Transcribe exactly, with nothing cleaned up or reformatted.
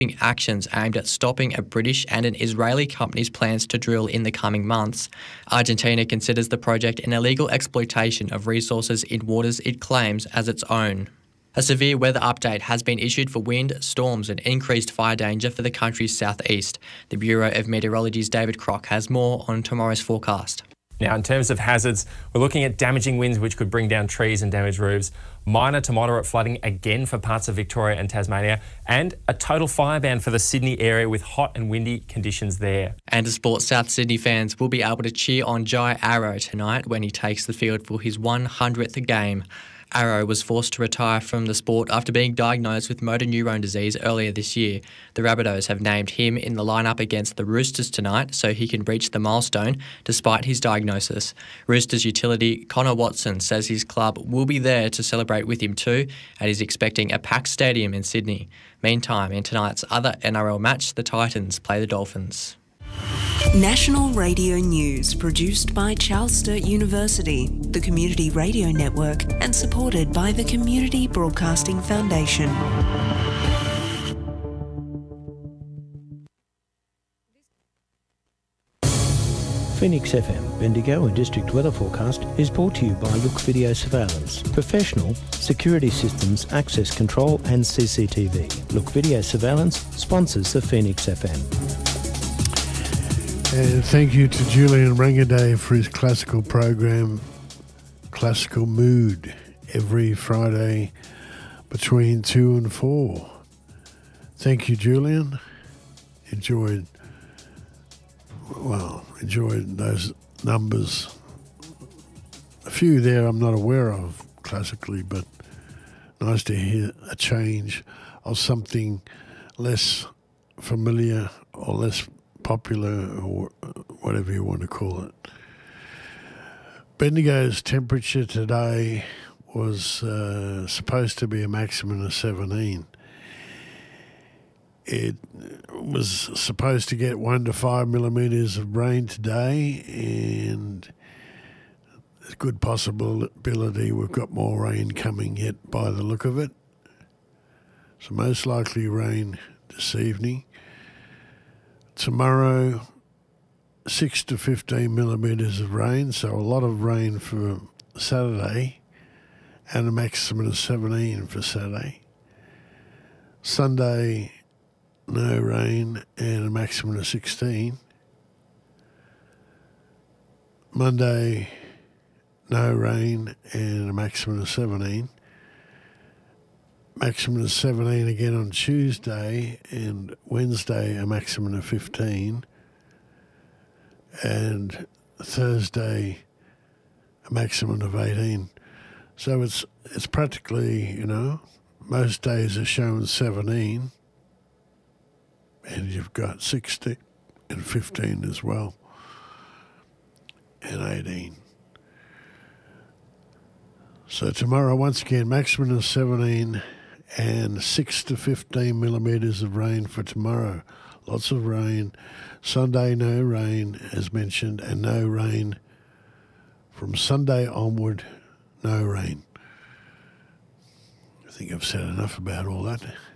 actions aimed at stopping a British and an Israeli company's plans to drill in the coming months. Argentina considers the project an illegal exploitation of resources in waters it claims as its own. A severe weather update has been issued for wind, storms and increased fire danger for the country's southeast. The Bureau of Meteorology's David Crock has more on tomorrow's forecast. Now, in terms of hazards, we're looking at damaging winds which could bring down trees and damage roofs, minor to moderate flooding again for parts of Victoria and Tasmania, and a total fire ban for the Sydney area with hot and windy conditions there. And to sport, South Sydney fans will be able to cheer on Jai Arrow tonight when he takes the field for his one hundredth game. Arrow was forced to retire from the sport after being diagnosed with motor neurone disease earlier this year. The Rabbitohs have named him in the lineup against the Roosters tonight so he can reach the milestone despite his diagnosis. Roosters utility Connor Watson says his club will be there to celebrate with him too, and is expecting a packed stadium in Sydney. Meantime, in tonight's other N R L match, the Titans play the Dolphins. National Radio News, produced by Charles Sturt University, the Community Radio Network, and supported by the Community Broadcasting Foundation. Phoenix F M, Bendigo and District Weather Forecast is brought to you by Look Video Surveillance. Professional security systems, access control and C C T V. Look Video Surveillance sponsors the Phoenix F M. And thank you to Julian Rangaday for his classical program, Classical Mood, every Friday between two and four. Thank you, Julian. Enjoyed, well, enjoyed those numbers. A few there I'm not aware of classically, but nice to hear a change of something less familiar or less popular, or whatever you want to call it. Bendigo's temperature today was uh, supposed to be a maximum of seventeen. It was supposed to get one to five millimetres of rain today, and there's a good possibility we've got more rain coming yet by the look of it. So most likely rain this evening. Tomorrow, six to fifteen millimetres of rain, so a lot of rain for Saturday, and a maximum of seventeen for Saturday. Sunday, no rain and a maximum of sixteen. Monday, no rain and a maximum of seventeen. Maximum of seventeen again on Tuesday, and Wednesday a maximum of fifteen, and Thursday a maximum of eighteen. So it's it's practically, you know, most days are showing seventeen, and you've got sixteen and fifteen as well, and eighteen. So tomorrow, once again, maximum of seventeen and six to fifteen millimetres of rain for tomorrow. Lots of rain. Sunday, no rain, as mentioned, and no rain from Sunday onward, no rain. I think I've said enough about all that.